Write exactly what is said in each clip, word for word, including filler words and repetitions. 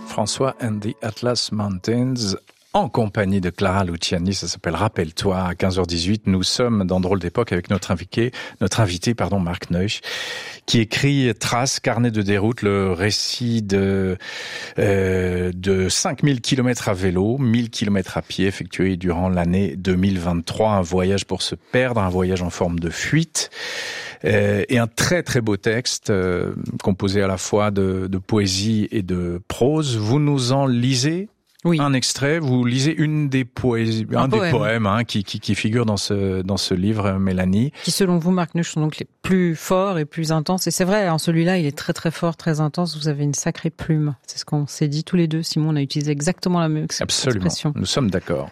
François and the Atlas Mountains, en compagnie de Clara Luciani, ça s'appelle Rappelle-toi, à quinze heures dix-huit. Nous sommes dans Drôle d'époque avec notre invité, notre invité, pardon, Marc Neusch, qui écrit Traces, carnet de déroute, le récit de, euh, de cinq mille kilomètres à vélo, mille kilomètres à pied effectués durant l'année deux mille vingt-trois. Un voyage pour se perdre, un voyage en forme de fuite. Euh, et un très très beau texte, euh, composé à la fois de, de poésie et de prose. Vous nous en lisez? Oui. Un extrait, vous lisez une des poésies, un, un des poème. poèmes hein, qui, qui, qui figure dans ce, dans ce livre, Mélanie. Qui, selon vous, Marc Neusch, sont donc les plus forts et plus intenses. Et c'est vrai, en celui-là, il est très très fort, très intense. Vous avez une sacrée plume. C'est ce qu'on s'est dit tous les deux. Simon, on a utilisé exactement la même Absolument. expression. Nous sommes d'accord.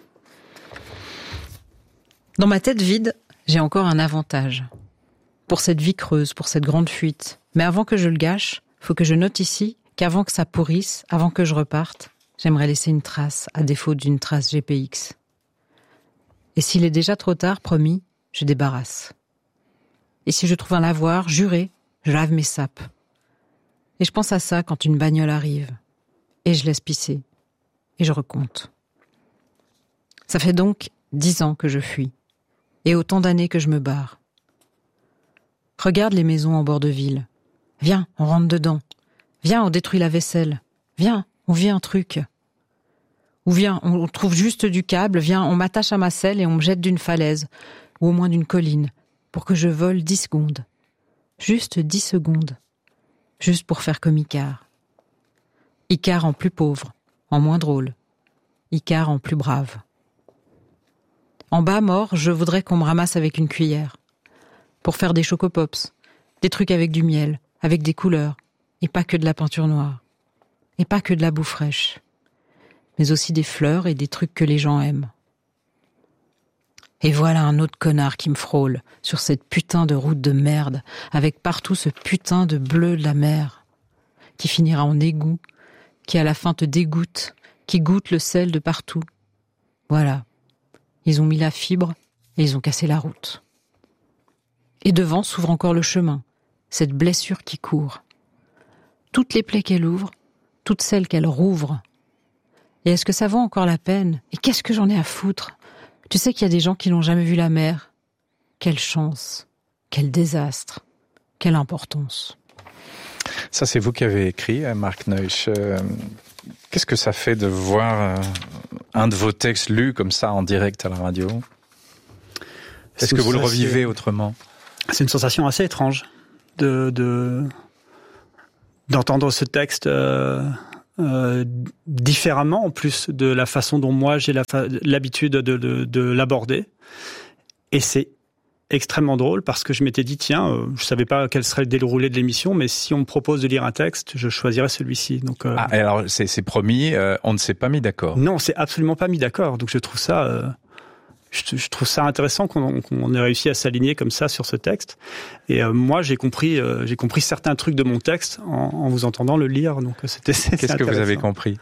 Dans ma tête vide, j'ai encore un avantage. Pour cette vie creuse, pour cette grande fuite. Mais avant que je le gâche, faut que je note ici qu'avant que ça pourrisse, avant que je reparte, j'aimerais laisser une trace, à défaut d'une trace G P X. Et s'il est déjà trop tard, promis, je débarrasse. Et si je trouve un lavoir, juré, je lave mes sapes. Et je pense à ça quand une bagnole arrive. Et je laisse pisser. Et je recompte. Ça fait donc dix ans que je fuis. Et autant d'années que je me barre. Regarde les maisons en bord de ville. Viens, on rentre dedans. Viens, on détruit la vaisselle. Viens, on vit un truc. Ou viens, on trouve juste du câble, viens, on m'attache à ma selle et on me jette d'une falaise, ou au moins d'une colline, pour que je vole dix secondes. Juste dix secondes. Juste pour faire comme Icare. Icare en plus pauvre, en moins drôle. Icare en plus brave. En bas, mort, je voudrais qu'on me ramasse avec une cuillère. Pour faire des chocopops, des trucs avec du miel, avec des couleurs, et pas que de la peinture noire. Et pas que de la boue fraîche, mais aussi des fleurs et des trucs que les gens aiment. Et voilà un autre connard qui me frôle sur cette putain de route de merde, avec partout ce putain de bleu de la mer, qui finira en égout, qui à la fin te dégoûte, qui goûte le sel de partout. Voilà, ils ont mis la fibre et ils ont cassé la route. Et devant s'ouvre encore le chemin, cette blessure qui court. Toutes les plaies qu'elle ouvre, toutes celles qu'elle rouvre. Et est-ce que ça vaut encore la peine? Et qu'est-ce que j'en ai à foutre? Tu sais qu'il y a des gens qui n'ont jamais vu la mer. Quelle chance, quel désastre, quelle importance. Ça, c'est vous qui avez écrit, Marc Neusch. Euh, qu'est-ce que ça fait de voir euh, un de vos textes lus comme ça en direct à la radio? Est-ce c'est que vous le revivez autrement? C'est une sensation assez étrange de... de... d'entendre ce texte euh, euh, différemment, en plus de la façon dont moi j'ai la fa- l'habitude de, de, de l'aborder. Et c'est extrêmement drôle parce que je m'étais dit, tiens, euh, je savais pas quel serait le déroulé de l'émission, mais si on me propose de lire un texte, je choisirais celui-ci. Donc, euh... ah, alors c'est, c'est promis, euh, on ne s'est pas mis d'accord. Non, c'est absolument pas mis d'accord. Donc je trouve ça... Euh... Je, je trouve ça intéressant qu'on, qu'on ait réussi à s'aligner comme ça sur ce texte. Et euh, moi, j'ai compris, euh, j'ai compris certains trucs de mon texte en, en vous entendant le lire. Donc c'était. c'était Qu'est-ce que vous avez compris?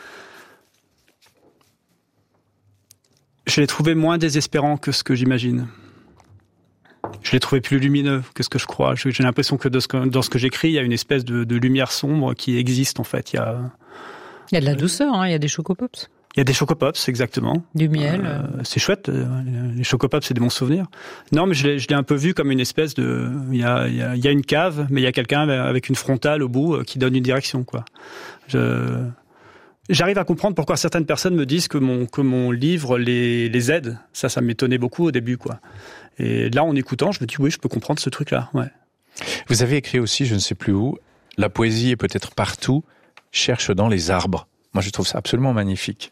Je l'ai trouvé moins désespérant que ce que j'imagine. Je l'ai trouvé plus lumineux que ce que je crois. J'ai l'impression que, de ce que dans ce que j'écris, il y a une espèce de, de lumière sombre qui existe en fait. Il y a. Il y a de la douceur, hein, il y a des chocopops. Il y a des chocopops, exactement. Du miel. Euh, c'est chouette. Les chocopops, c'est des bons souvenirs. Non, mais je l'ai, je l'ai un peu vu comme une espèce de... Il y a, il y a, il y a une cave, mais il y a quelqu'un avec une frontale au bout qui donne une direction, quoi. Je... J'arrive à comprendre pourquoi certaines personnes me disent que mon, que mon livre les, les aide. Ça, ça m'étonnait beaucoup au début, quoi. Et là, en écoutant, je me dis, oui, je peux comprendre ce truc-là, ouais. Vous avez écrit aussi, je ne sais plus où, la poésie est peut-être partout, cherche dans les arbres. Moi, je trouve ça absolument magnifique.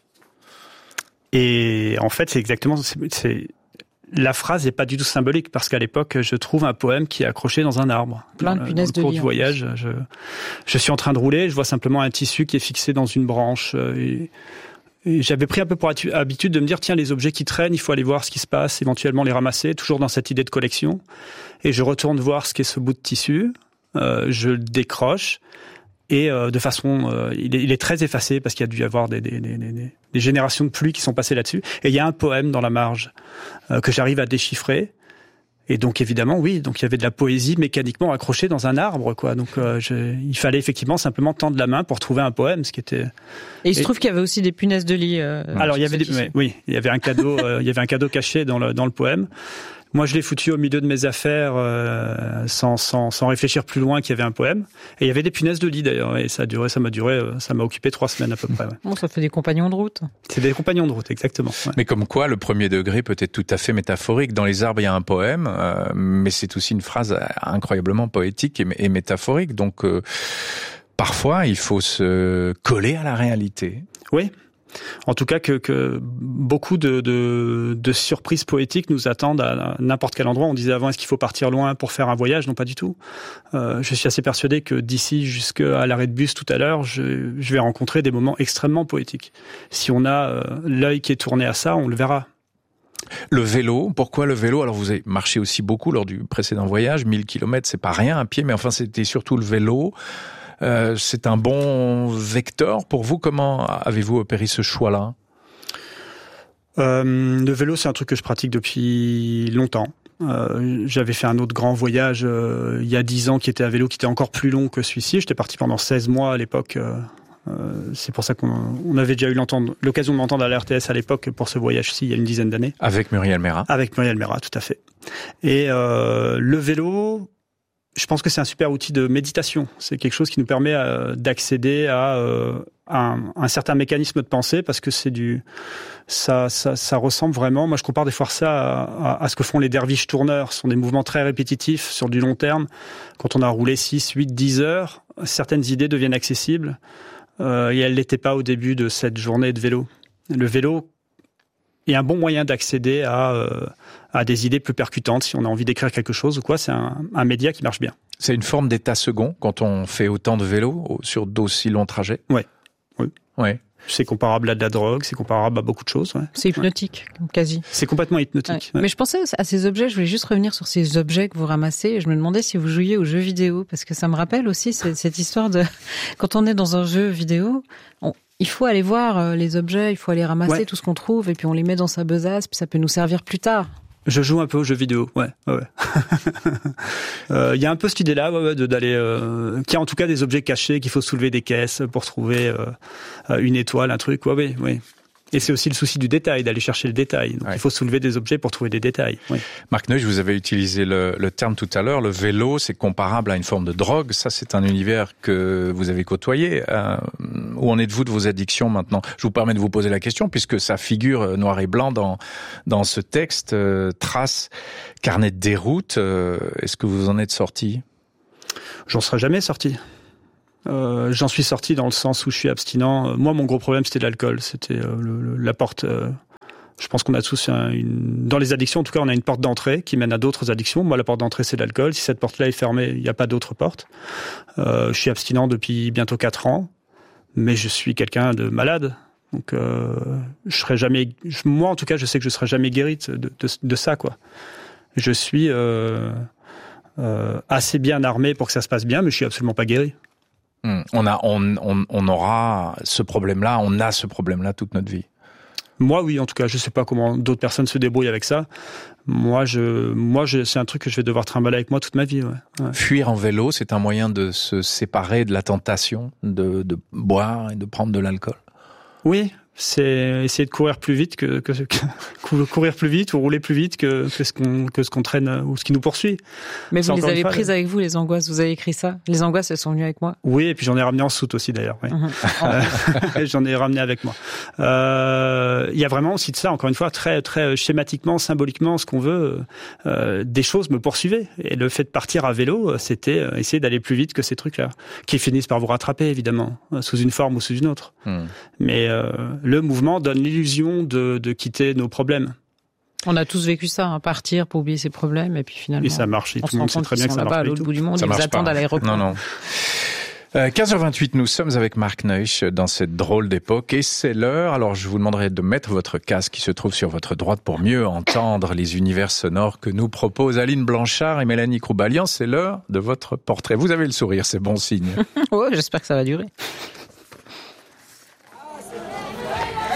Et en fait, c'est exactement, c'est, c'est, la phrase n'est pas du tout symbolique parce qu'à l'époque, je trouve un poème qui est accroché dans un arbre. Plein de punaises de lit. Au cours du voyage, je, je suis en train de rouler, je vois simplement un tissu qui est fixé dans une branche. Et, et j'avais pris un peu pour habitude de me dire, tiens, les objets qui traînent, il faut aller voir ce qui se passe, éventuellement les ramasser, toujours dans cette idée de collection. Et je retourne voir ce qu'est ce bout de tissu, euh, je le décroche. Et euh, de façon, euh, il, est, il est très effacé parce qu'il y a dû y avoir des, des, des, des, des générations de pluie qui sont passées là-dessus. Et il y a un poème dans la marge euh, que j'arrive à déchiffrer. Et donc évidemment, oui, donc il y avait de la poésie mécaniquement accrochée dans un arbre, quoi. Donc euh, je, il fallait effectivement simplement tendre la main pour trouver un poème, ce qui était. Et il se Et... trouve qu'il y avait aussi des punaises de lit. Euh, Alors il y avait des, ouais, oui, il y avait un cadeau, euh, il y avait un cadeau caché dans le dans le poème. Moi, je l'ai foutu au milieu de mes affaires euh, sans, sans, sans réfléchir plus loin qu'il y avait un poème. Et il y avait des punaises de lit d'ailleurs. Et ça a duré, ça m'a duré, ça m'a occupé trois semaines à peu près. Ouais. Bon, ça fait des compagnons de route. C'est des compagnons de route, exactement. Ouais. Mais comme quoi, le premier degré peut être tout à fait métaphorique. Dans les arbres, il y a un poème, euh, mais c'est aussi une phrase incroyablement poétique et, et métaphorique. Donc, euh, parfois, il faut se coller à la réalité. Oui. En tout cas, que, que beaucoup de, de, de surprises poétiques nous attendent à n'importe quel endroit. On disait avant, est-ce qu'il faut partir loin pour faire un voyage ? Non, pas du tout. Euh, je suis assez persuadé que d'ici jusqu'à l'arrêt de bus tout à l'heure, je, je vais rencontrer des moments extrêmement poétiques. Si on a euh, l'œil qui est tourné à ça, on le verra. Le vélo, pourquoi le vélo ? Alors vous avez marché aussi beaucoup lors du précédent voyage, mille kilomètres, c'est pas rien à pied, mais enfin c'était surtout le vélo. Euh, c'est un bon vecteur pour vous. Comment avez-vous opéré ce choix-là ? euh, Le vélo, c'est un truc que je pratique depuis longtemps. Euh, j'avais fait un autre grand voyage euh, il y a dix ans qui était à vélo, qui était encore plus long que celui-ci. J'étais parti pendant seize mois à l'époque. Euh, euh, c'est pour ça qu'on on avait déjà eu l'occasion de m'entendre à la R T S à l'époque pour ce voyage-ci, il y a une dizaine d'années. Avec Muriel Mérat. Avec Muriel Mérat, tout à fait. Et euh, le vélo... Je pense que c'est un super outil de méditation. C'est quelque chose qui nous permet euh, d'accéder à euh, un, un certain mécanisme de pensée parce que c'est du, ça, ça, ça ressemble vraiment. Moi, je compare des fois ça à, à, à ce que font les derviches tourneurs. Ce sont des mouvements très répétitifs sur du long terme. Quand on a roulé six, huit, dix heures, certaines idées deviennent accessibles euh, et elles l'étaient pas au début de cette journée de vélo. Le vélo est un bon moyen d'accéder à euh, à des idées plus percutantes si on a envie d'écrire quelque chose ou quoi. C'est un, un média qui marche bien. C'est une forme d'état second quand on fait autant de vélo sur d'aussi longs trajets. Ouais. Oui. Ouais. C'est comparable à de la drogue, c'est comparable à beaucoup de choses. Ouais. C'est hypnotique, ouais. Quasi. C'est complètement hypnotique. Ouais. Ouais. Mais je pensais à ces objets, je voulais juste revenir sur ces objets que vous ramassez, et je me demandais si vous jouiez aux jeux vidéo, parce que ça me rappelle aussi cette, cette histoire de... Quand on est dans un jeu vidéo, on... il faut aller voir les objets, il faut aller ramasser ouais. tout ce qu'on trouve, et puis on les met dans sa besace, puis ça peut nous servir plus tard. Je joue un peu aux jeux vidéo, ouais, ouais. Il euh, y a un peu cette idée-là, ouais, ouais, de, d'aller, euh, qu'il y a en tout cas des objets cachés, qu'il faut soulever des caisses pour trouver euh, une étoile, un truc, ouais, ouais, ouais. Et c'est aussi le souci du détail, d'aller chercher le détail. Donc ouais. il faut soulever des objets pour trouver des détails. Oui. Marc Neusch, vous avez utilisé le, le terme tout à l'heure, le vélo, c'est comparable à une forme de drogue. Ça, c'est un univers que vous avez côtoyé. Euh, où en êtes-vous de vos addictions maintenant ? Je vous permets de vous poser la question, puisque ça figure noir et blanc dans, dans ce texte, euh, trace, carnet de déroute. Euh, est-ce que vous en êtes sorti ? J'en serai jamais sorti. Euh, j'en suis sorti dans le sens où je suis abstinent. Moi, mon gros problème, c'était l'alcool. C'était euh, le, le, la porte. Euh, je pense qu'on a tous un, une. Dans les addictions, en tout cas, on a une porte d'entrée qui mène à d'autres addictions. Moi, la porte d'entrée, c'est l'alcool. Si cette porte-là est fermée, il n'y a pas d'autre porte. Euh, je suis abstinent depuis bientôt quatre ans, mais je suis quelqu'un de malade. Donc, euh, je serai jamais. Moi, en tout cas, je sais que je serai jamais guéri de, de, de ça, quoi. Je suis euh, euh, assez bien armé pour que ça se passe bien, mais je suis absolument pas guéri. On a, on, on, on aura ce problème-là, on a ce problème-là toute notre vie. Moi, oui, en tout cas, je sais pas comment d'autres personnes se débrouillent avec ça. Moi, je, moi, je, c'est un truc que je vais devoir trimballer avec moi toute ma vie. Ouais. Ouais. Fuir en vélo, c'est un moyen de se séparer de la tentation de, de boire et de prendre de l'alcool. Oui. C'est essayer de courir plus vite que, que, que courir plus vite ou rouler plus vite que, que ce qu'on que ce qu'on traîne ou ce qui nous poursuit. Mais vous les avez fois, prises avec vous, les angoisses. Vous avez écrit ça. Les angoisses, elles sont venues avec moi. Oui, et puis j'en ai ramené en soute aussi d'ailleurs. Oui. Mm-hmm. euh, j'en ai ramené avec moi. Il euh, y a vraiment aussi de ça. Encore une fois, très très schématiquement, symboliquement, ce qu'on veut. Euh, des choses me poursuivaient et le fait de partir à vélo, c'était essayer d'aller plus vite que ces trucs-là, qui finissent par vous rattraper évidemment, sous une forme ou sous une autre. Mm. Mais euh, le mouvement donne l'illusion de, de quitter nos problèmes. On a tous vécu ça, hein, partir pour oublier ses problèmes, et puis finalement... Et ça marche, et tout le monde sait très bien que ça marche pas. À l'autre bout du monde, ils attendent à l'aéroport. Non, non. Euh, quinze heures vingt-huit, nous sommes avec Marc Neusch dans cette drôle d'époque, et c'est l'heure. Alors, je vous demanderai de mettre votre casque qui se trouve sur votre droite pour mieux entendre les univers sonores que nous proposent Aline Blanchard et Mélanie Croubalian. C'est l'heure de votre portrait. Vous avez le sourire, c'est bon signe. Ouais, j'espère que ça va durer.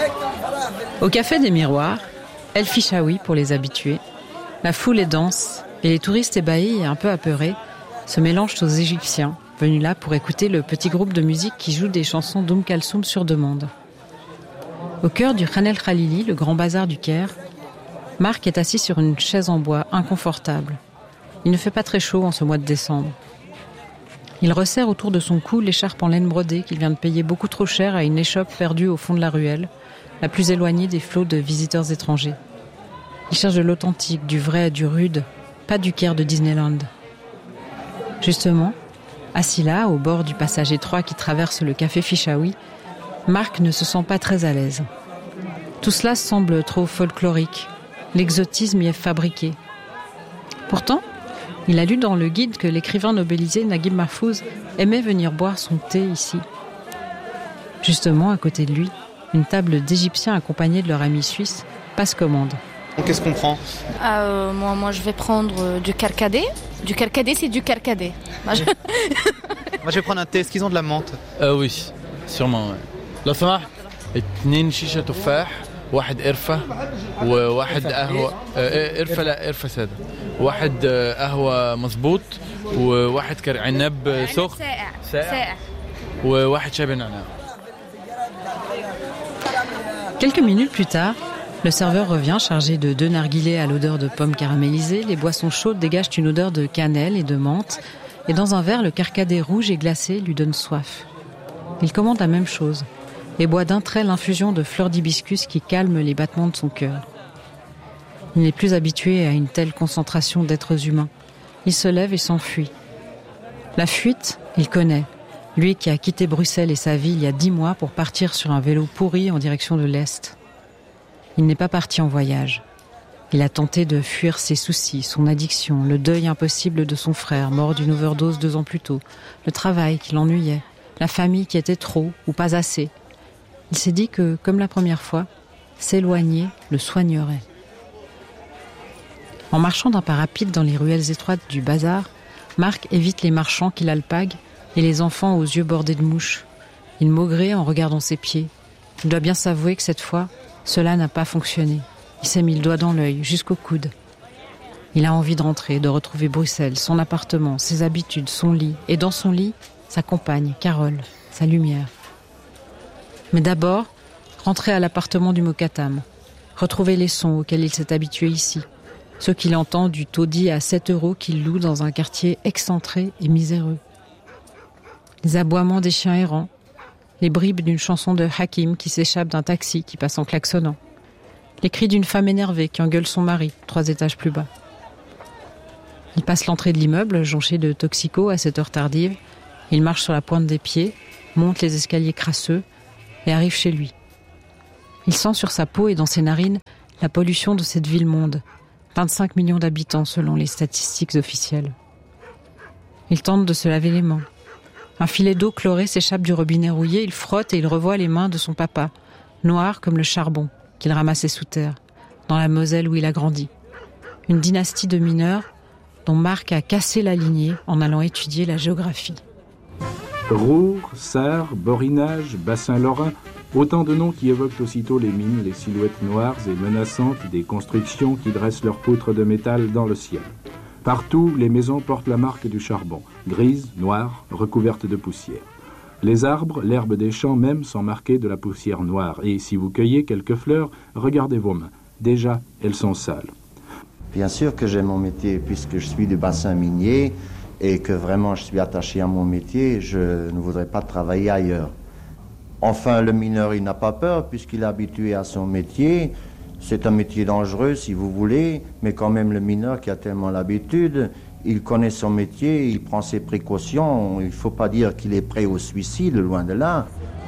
Au Café des Miroirs, El Fichaoui pour les habitués, la foule est dense Et les touristes ébahis et un peu apeurés se mélangent aux Égyptiens, venus là pour écouter le petit groupe de musique qui joue des chansons d'Oum Kalsoum sur demande. Au cœur du Khan el Khalili, le grand bazar du Caire, Marc est assis sur une chaise en bois inconfortable. Il ne fait pas très chaud en ce mois de décembre. Il resserre autour de son cou l'écharpe en laine brodée qu'il vient de payer beaucoup trop cher à une échoppe perdue au fond de la ruelle, la plus éloignée des flots de visiteurs étrangers. Il cherche de l'authentique, du vrai, du rude, pas du Caire de Disneyland. Justement, assis là, au bord du passage étroit qui traverse le café Fichaoui, Marc ne se sent pas très à l'aise. Tout cela semble trop folklorique. L'exotisme y est fabriqué. Pourtant, il a lu dans le guide que l'écrivain nobelisé Naguib Mahfouz aimait venir boire son thé ici. Justement, à côté de lui, une table d'Égyptiens accompagnés de leur ami suisse passe commande. Qu'est-ce qu'on prend ? euh, moi, moi, je vais prendre du carcadé. Du carcadé, c'est du carcadé. Moi, je... moi, je vais prendre un thé. Est-ce qu'ils ont de la menthe ? euh, Oui, sûrement. لو سمحت اثنين شيشة تفاح واحد قرفة وواحد قهوة قرفة لا قرفة سادة واحد قهوة مظبوط وواحد كر... عنب سخن ساقع ساقع وواحد شاي بنعناع. Quelques minutes plus tard, le serveur revient chargé de deux narguilés à l'odeur de pommes caramélisées. Les boissons chaudes dégagent une odeur de cannelle et de menthe. Et dans un verre, le carcadé rouge et glacé lui donne soif. Il commande la même chose et boit d'un trait l'infusion de fleurs d'hibiscus qui calme les battements de son cœur. Il n'est plus habitué à une telle concentration d'êtres humains. Il se lève et s'enfuit. La fuite, il connaît. Lui qui a quitté Bruxelles et sa vie il y a dix mois pour partir sur un vélo pourri en direction de l'Est. Il n'est pas parti en voyage. Il a tenté de fuir ses soucis, son addiction, le deuil impossible de son frère, mort d'une overdose deux ans plus tôt, le travail qui l'ennuyait, la famille qui était trop ou pas assez. Il s'est dit que, comme la première fois, s'éloigner le soignerait. En marchant d'un pas rapide dans les ruelles étroites du bazar, Marc évite les marchands qui l'alpaguent et les enfants aux yeux bordés de mouches. Il maugrait en regardant ses pieds. Il doit bien s'avouer que cette fois, cela n'a pas fonctionné. Il s'est mis le doigt dans l'œil, jusqu'au coude. Il a envie de rentrer, de retrouver Bruxelles, son appartement, ses habitudes, son lit. Et dans son lit, sa compagne, Carole, sa lumière. Mais d'abord, rentrer à l'appartement du Mokatam, retrouver les sons auxquels il s'est habitué ici, ceux qu'il entend du taudis à sept euros qu'il loue dans un quartier excentré et miséreux. Les aboiements des chiens errants, les bribes d'une chanson de Hakim qui s'échappe d'un taxi qui passe en klaxonnant, les cris d'une femme énervée qui engueule son mari, trois étages plus bas. Il passe l'entrée de l'immeuble, jonché de toxicos à cette heure tardive. Il marche sur la pointe des pieds, monte les escaliers crasseux et arrive chez lui. Il sent sur sa peau et dans ses narines la pollution de cette ville-monde, vingt-cinq millions d'habitants selon les statistiques officielles. Il tente de se laver les mains. Un filet d'eau chlorée s'échappe du robinet rouillé, il frotte et il revoit les mains de son papa, noires comme le charbon qu'il ramassait sous terre, dans la Moselle où il a grandi. Une dynastie de mineurs dont Marc a cassé la lignée en allant étudier la géographie. Roure, Sarre, Borinage, Bassin Lorrain, autant de noms qui évoquent aussitôt les mines, les silhouettes noires et menaçantes des constructions qui dressent leurs poutres de métal dans le ciel. Partout, les maisons portent la marque du charbon, grises, noires, recouvertes de poussière. Les arbres, l'herbe des champs même sont marqués de la poussière noire. Et si vous cueillez quelques fleurs, regardez vos mains. Déjà, elles sont sales. Bien sûr que j'aime mon métier puisque je suis du bassin minier et que vraiment je suis attaché à mon métier, je ne voudrais pas travailler ailleurs. Enfin, le mineur, il n'a pas peur puisqu'il est habitué à son métier. C'est un métier dangereux si vous voulez, mais quand même le mineur qui a tellement l'habitude, il connaît son métier, il prend ses précautions. Il ne faut pas dire qu'il est prêt au suicide, loin de là.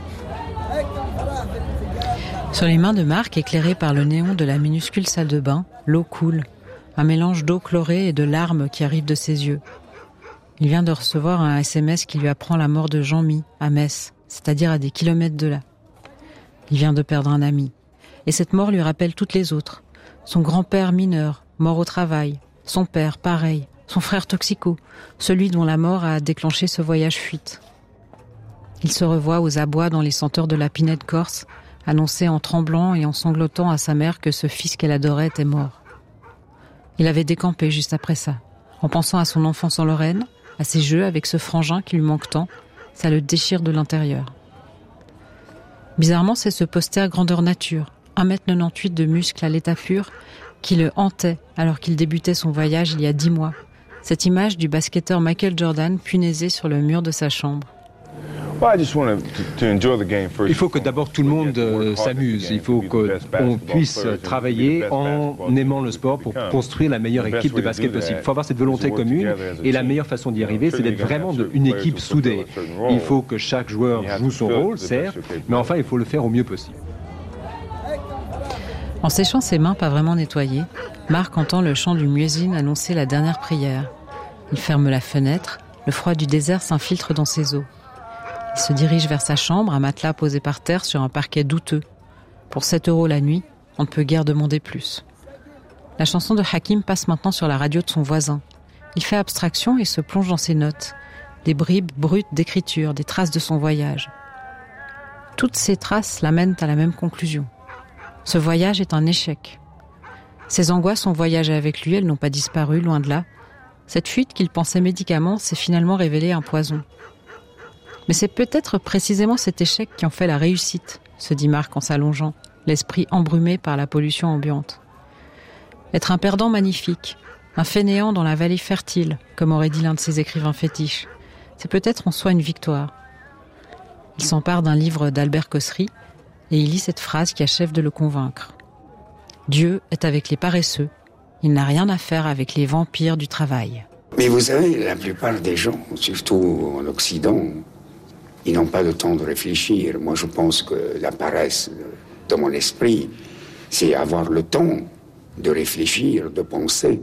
Sur les mains de Marc, éclairées par le néon de la minuscule salle de bain, l'eau coule. Un mélange d'eau chlorée et de larmes qui arrivent de ses yeux. Il vient de recevoir un S M S qui lui apprend la mort de Jean-Mi à Metz, c'est-à-dire à des kilomètres de là. Il vient de perdre un ami. Et cette mort lui rappelle toutes les autres. Son grand-père mineur, mort au travail. Son père, pareil. Son frère toxico, celui dont la mort a déclenché ce voyage fuite. Il se revoit aux abois dans les senteurs de la pinette corse, annoncer en tremblant et en sanglotant à sa mère que ce fils qu'elle adorait était mort. Il avait décampé juste après ça. En pensant à son enfance en Lorraine, à ses jeux avec ce frangin qui lui manque tant, ça le déchire de l'intérieur. Bizarrement, c'est ce poster grandeur nature, un mètre quatre-vingt-dix-huit de muscles à l'état pur, qui le hantait alors qu'il débutait son voyage il y a dix mois. Cette image du basketteur Michael Jordan punaisée sur le mur de sa chambre. Il faut que d'abord tout le monde euh, s'amuse. Il faut qu'on puisse travailler en aimant le sport pour construire la meilleure équipe de basket possible. Il faut avoir cette volonté commune et la meilleure façon d'y arriver, c'est d'être vraiment de, une équipe soudée. Il faut que chaque joueur joue son rôle, certes, mais enfin il faut le faire au mieux possible. En séchant ses mains pas vraiment nettoyées, Marc entend le chant du muezzin annoncer la dernière prière. Il ferme la fenêtre, le froid du désert s'infiltre dans ses os. Il se dirige vers sa chambre, un matelas posé par terre sur un parquet douteux. Pour sept euros la nuit, on ne peut guère demander plus. La chanson de Hakim passe maintenant sur la radio de son voisin. Il fait abstraction et se plonge dans ses notes. Des bribes brutes d'écriture, des traces de son voyage. Toutes ces traces l'amènent à la même conclusion. Ce voyage est un échec. Ses angoisses ont voyagé avec lui, elles n'ont pas disparu, loin de là. Cette fuite qu'il pensait médicament s'est finalement révélée un poison. Mais c'est peut-être précisément cet échec qui en fait la réussite, se dit Marc en s'allongeant, l'esprit embrumé par la pollution ambiante. Être un perdant magnifique, un fainéant dans la vallée fertile, comme aurait dit l'un de ses écrivains fétiches, c'est peut-être en soi une victoire. Il s'empare d'un livre d'Albert Cossery et il lit cette phrase qui achève de le convaincre. Dieu est avec les paresseux, il n'a rien à faire avec les vampires du travail. Mais vous savez, la plupart des gens, surtout en Occident, ils n'ont pas le temps de réfléchir. Moi, je pense que la paresse de mon esprit, c'est avoir le temps de réfléchir, de penser.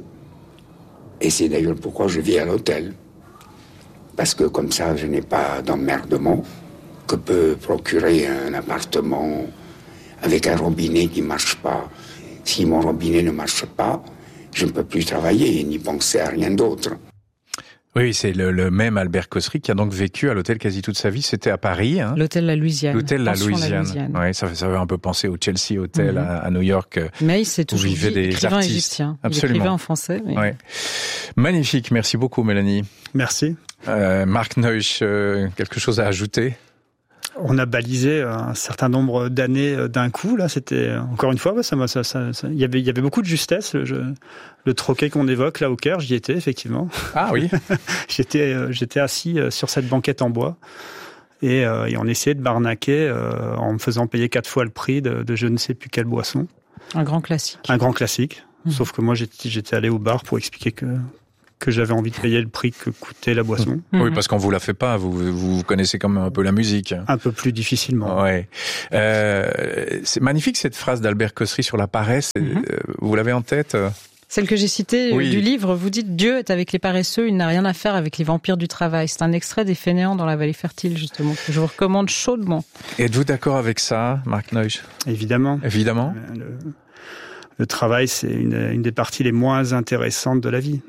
Et c'est d'ailleurs pourquoi je vis à l'hôtel. Parce que comme ça, je n'ai pas d'emmerdement que peut procurer un appartement avec un robinet qui ne marche pas. Si mon robinet ne marche pas, je ne peux plus travailler ni penser à rien d'autre. Oui, c'est le, le même Albert Cossery qui a donc vécu à l'hôtel quasi toute sa vie. C'était à Paris. Hein. L'hôtel La Louisiane. L'hôtel La Louisiane. La Louisiane. Oui, ça, ça avait un peu pensé au Chelsea Hotel mmh. à, à New York. Mais il s'est toujours dit des écrivain artistes. égyptien. Absolument. Il écrivait en français. Mais... Ouais. Magnifique. Merci beaucoup, Mélanie. Merci. Euh, Marc Neusch, euh, quelque chose à ajouter? On a balisé un certain nombre d'années d'un coup. Là, c'était encore une fois, ça, ça, ça, ça, il y avait, il y avait beaucoup de justesse. Je, le troquet qu'on évoque là au Caire, j'y étais effectivement. Ah oui. j'étais, j'étais assis sur cette banquette en bois et, euh, et on essayait de m'arnaquer euh, en me faisant payer quatre fois le prix de, de je ne sais plus quelle boisson. Un grand classique. Un grand classique. Mmh. Sauf que moi, j'étais, j'étais allé au bar pour expliquer que. que j'avais envie de payer le prix que coûtait la boisson. Mmh. Oui, parce qu'on vous la fait pas, vous, vous connaissez quand même un peu la musique. Un peu plus difficilement. Ouais. Euh, c'est magnifique cette phrase d'Albert Cossery sur la paresse. Mmh. Vous l'avez en tête? Celle que j'ai citée oui. du livre, vous dites « Dieu est avec les paresseux, il n'a rien à faire avec les vampires du travail ». C'est un extrait des Fainéants dans la vallée fertile, justement, que je vous recommande chaudement. Êtes-vous d'accord avec ça, Marc Neusch? Évidemment. Évidemment. Le, le travail, c'est une, une des parties les moins intéressantes de la vie.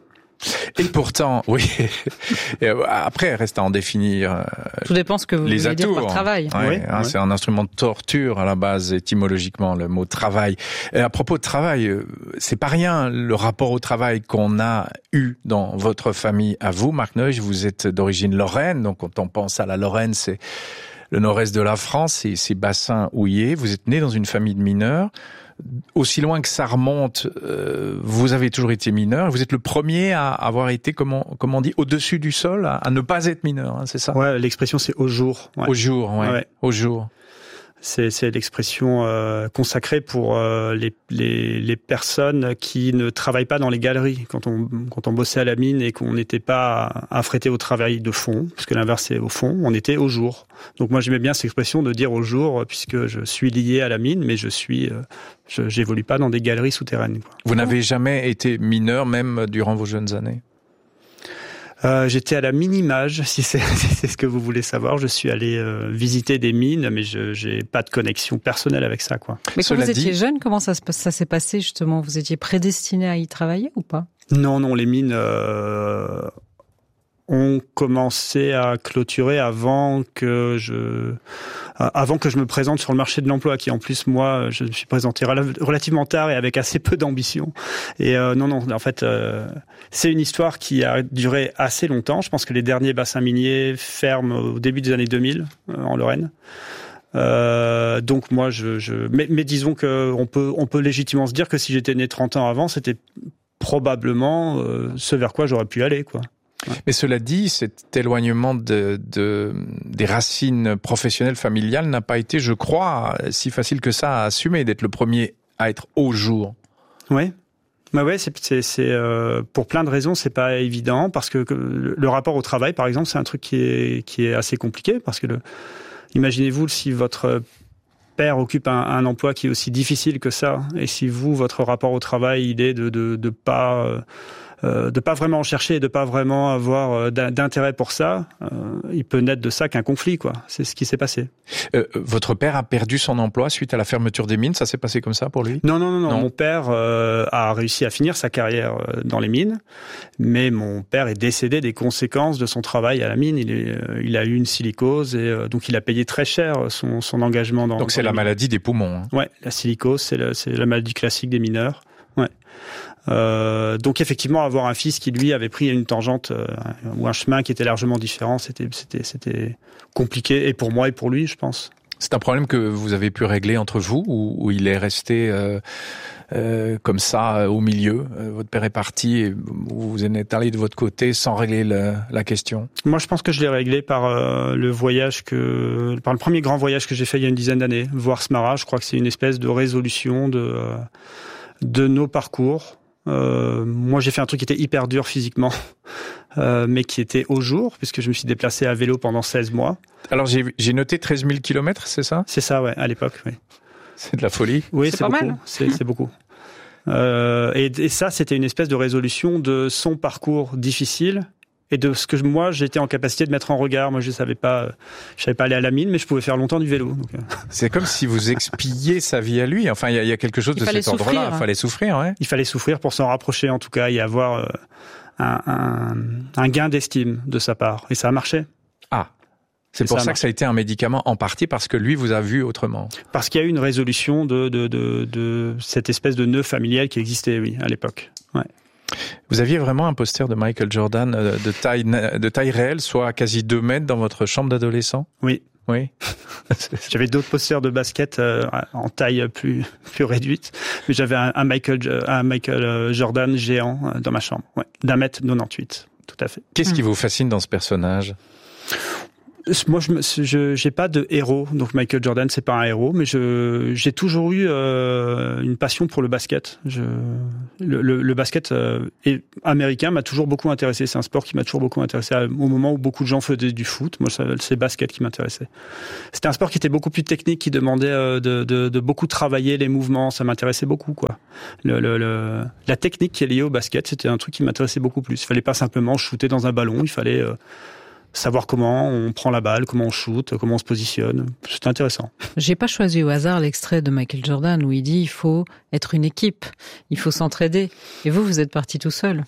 Et pourtant, oui. Et après, reste à en définir. Euh, Tout dépend ce que vous les voulez atours. dire par travail. Ouais, oui, hein, oui. C'est un instrument de torture à la base, étymologiquement, le mot travail. Et à propos de travail, c'est pas rien le rapport au travail qu'on a eu dans votre famille. À vous, Marc Neusch, vous êtes d'origine lorraine, donc quand on pense à la Lorraine, c'est le nord-est de la France, et ces bassins houillés. Vous êtes né dans une famille de mineurs. Aussi loin que ça remonte, euh, vous avez toujours été mineur. Vous êtes le premier à avoir été, comment, comment on dit, au-dessus du sol, à, à ne pas être mineur, hein, c'est ça? Ouais, l'expression c'est au jour. Ouais. Au jour, ouais. ouais. Au jour. C'est, c'est l'expression euh, consacrée pour euh, les, les, les personnes qui ne travaillent pas dans les galeries. Quand on, quand on bossait à la mine et qu'on n'était pas affrété au travail de fond, parce que l'inverse c'est au fond, on était au jour. Donc moi j'aimais bien cette expression de dire au jour, puisque je suis lié à la mine, mais je suis, euh, je, j'évolue pas dans des galeries souterraines, quoi. Vous n'avez jamais été mineur, même durant vos jeunes années? Euh, j'étais à la Minimage, si c'est, si c'est ce que vous voulez savoir. Je suis allé euh, visiter des mines, mais je j'ai pas de connexion personnelle avec ça, quoi. Mais quand Cela vous étiez dit... jeune, comment ça, se, ça s'est passé justement? Vous étiez prédestiné à y travailler ou pas? Non, non, les mines. Euh... ont commencé à clôturer avant que je avant que je me présente sur le marché de l'emploi, qui en plus moi je me suis présenté relativement tard et avec assez peu d'ambition. Et euh, non non en fait euh, c'est une histoire qui a duré assez longtemps. Je pense que les derniers bassins miniers ferment au début des années deux mille euh, en Lorraine. Euh, donc moi je, je... Mais, mais disons que on peut on peut légitimement se dire que si j'étais né trente ans avant, c'était probablement euh, ce vers quoi j'aurais pu aller, quoi. Ouais. Mais cela dit, cet éloignement de, de, des racines professionnelles familiales n'a pas été, je crois, si facile que ça à assumer, d'être le premier à être au jour. Oui. Bah ouais, c'est, c'est, c'est euh, pour plein de raisons, c'est pas évident, parce que, que le rapport au travail, par exemple, c'est un truc qui est qui est assez compliqué, parce que le, imaginez-vous si votre père occupe un, un emploi qui est aussi difficile que ça, et si vous, votre rapport au travail, il est de de, de pas euh, Euh, de pas vraiment en chercher et de pas vraiment avoir euh, d'intérêt pour ça, euh, il peut naître de ça qu'un conflit, quoi. C'est ce qui s'est passé. Euh, votre père a perdu son emploi suite à la fermeture des mines, ça s'est passé comme ça pour lui ? Non, non, non, non. non. Mon père euh, a réussi à finir sa carrière euh, dans les mines, mais mon père est décédé des conséquences de son travail à la mine. Il, est, euh, il a eu une silicose et euh, donc il a payé très cher son, son engagement dans. Donc dans c'est la mines. Maladie des poumons. Hein. Ouais, la silicose, c'est, le, c'est la maladie classique des mineurs. Ouais. Euh, donc effectivement, avoir un fils qui lui avait pris une tangente euh, ou un chemin qui était largement différent, c'était c'était c'était compliqué, et pour moi et pour lui, je pense. C'est un problème que vous avez pu régler entre vous, ou, ou il est resté euh, euh, comme ça au milieu. Votre père est parti et vous en êtes allé de votre côté sans régler le, la question. Moi, je pense que je l'ai réglé par euh, le voyage que, par le premier grand voyage que j'ai fait il y a une dizaine d'années, voir Smara. Je crois que c'est une espèce de résolution de euh, de nos parcours. Euh, moi, j'ai fait un truc qui était hyper dur physiquement, euh, mais qui était au jour, puisque je me suis déplacé à vélo pendant seize mois. Alors, j'ai, j'ai noté treize mille kilomètres, c'est ça ? C'est ça, ouais, à l'époque, oui. C'est de la folie. Oui, c'est, c'est pas beaucoup. mal. C'est, c'est beaucoup. Euh, et, et ça, c'était une espèce de résolution de son parcours difficile et de ce que moi j'étais en capacité de mettre en regard. Moi, je savais pas, je savais pas aller à la mine, mais je pouvais faire longtemps du vélo. Donc... C'est comme si vous expiez sa vie à lui. Enfin, il y a, il y a quelque chose il de cet souffrir, ordre-là. hein. Il fallait souffrir, ouais. Il fallait souffrir pour s'en rapprocher, en tout cas, et avoir euh, un, un, un gain d'estime de sa part. Et ça a marché. Ah. C'est pour ça, ça que ça a été un médicament en partie, parce que lui vous a vu autrement. Parce qu'il y a eu une résolution de, de, de, de cette espèce de nœud familial qui existait, oui, à l'époque. Ouais. Vous aviez vraiment un poster de Michael Jordan de taille, de taille réelle, soit à quasi deux mètres dans votre chambre d'adolescent ? Oui. Oui. J'avais d'autres posters de basket euh, en taille plus plus réduite, mais j'avais un, un Michael un Michael Jordan géant dans ma chambre, ouais, d'un mètre quatre-vingt-dix-huit, tout à fait. Qu'est-ce qui vous fascine dans ce personnage ? Moi, je, je j'ai pas de héros, donc Michael Jordan c'est pas un héros, mais je j'ai toujours eu euh, une passion pour le basket. Je, le, le, le basket euh, et américain m'a toujours beaucoup intéressé. C'est un sport qui m'a toujours beaucoup intéressé. Au moment où beaucoup de gens faisaient du foot, moi c'est le basket qui m'intéressait. C'était un sport qui était beaucoup plus technique, qui demandait euh, de, de, de beaucoup travailler les mouvements. Ça m'intéressait beaucoup, quoi. Le, le, le, la technique qui est liée au basket, c'était un truc qui m'intéressait beaucoup plus. Il fallait pas simplement shooter dans un ballon, il fallait euh, savoir comment on prend la balle, comment on shoot, comment on se positionne. C'est intéressant. J'ai pas choisi au hasard l'extrait de Michael Jordan où il dit il faut être une équipe, il faut s'entraider. Et vous, vous êtes parti tout seul.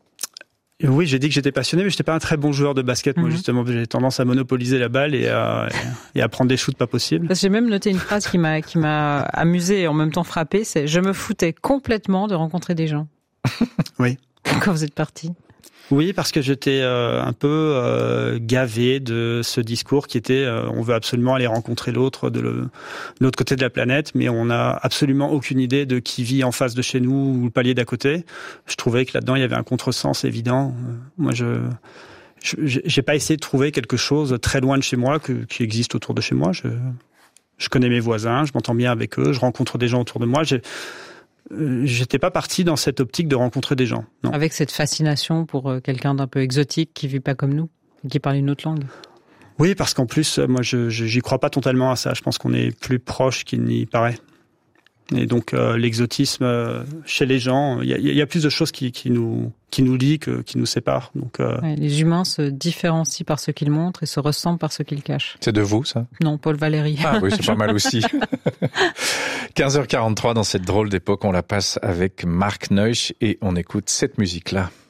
Et oui, j'ai dit que j'étais passionné, mais j'étais pas un très bon joueur de basket. Mm-hmm. Moi, justement, j'ai tendance à monopoliser la balle et à, et à prendre des shoots pas possibles. Parce que j'ai même noté une phrase qui m'a, qui m'a amusé et en même temps frappé, c'est « Je me foutais complètement de rencontrer des gens ». Oui. Quand vous êtes parti. Oui, parce que j'étais euh, un peu euh, gavé de ce discours qui était euh, on veut absolument aller rencontrer l'autre de, le, de l'autre côté de la planète, mais on n'a absolument aucune idée de qui vit en face de chez nous ou le palier d'à côté. Je trouvais que là-dedans il y avait un contresens évident. Euh, moi, je, je j'ai pas essayé de trouver quelque chose très loin de chez moi que, qui existe autour de chez moi. Je, je connais mes voisins, je m'entends bien avec eux, je rencontre des gens autour de moi. J'ai, J'étais pas parti dans cette optique de rencontrer des gens. Non. Avec cette fascination pour quelqu'un d'un peu exotique qui vit pas comme nous, qui parle une autre langue. Oui, parce qu'en plus, moi, je, je j'y crois pas totalement à ça. Je pense qu'on est plus proche qu'il n'y paraît. Et donc, euh, l'exotisme euh, chez les gens, il y a, y a plus de choses qui, qui nous qui nous lient que qui nous séparent. Donc, euh... ouais, les humains se différencient par ce qu'ils montrent et se ressemblent par ce qu'ils cachent. C'est de vous, ça ? Non, Paul Valéry. Ah oui, c'est pas mal aussi. quinze heures quarante-trois, dans cette drôle d'époque, on la passe avec Mark Neusch et on écoute cette musique-là.